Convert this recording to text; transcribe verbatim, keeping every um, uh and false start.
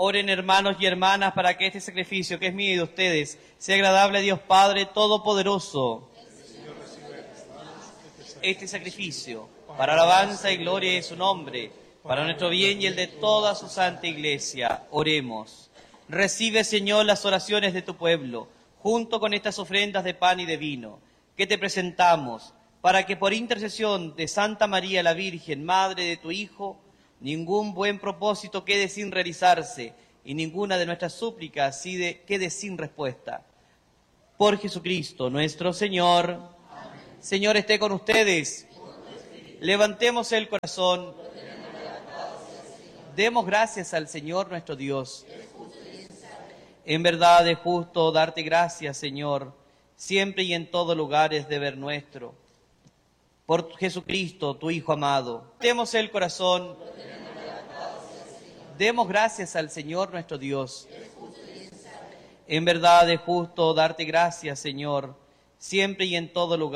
Oren, hermanos y hermanas, para que este sacrificio que es mío y de ustedes sea agradable a Dios Padre Todopoderoso. Este sacrificio, para alabanza y gloria de su nombre, para nuestro bien y el de toda su santa Iglesia. Oremos. Recibe, Señor, las oraciones de tu pueblo, junto con estas ofrendas de pan y de vino, que te presentamos, para que por intercesión de Santa María la Virgen, Madre de tu Hijo, ningún buen propósito quede sin realizarse y ninguna de nuestras súplicas quede sin respuesta. Por Jesucristo nuestro Señor. Amén. Señor, esté con ustedes. Levantemos el corazón. Demos gracias al Señor nuestro Dios. En verdad es justo darte gracias, Señor, siempre y en todo lugar es deber nuestro. Por Jesucristo, tu Hijo amado. Demos el corazón. Demos gracias al Señor nuestro Dios. En verdad es justo darte gracias, Señor, siempre y en todo lugar.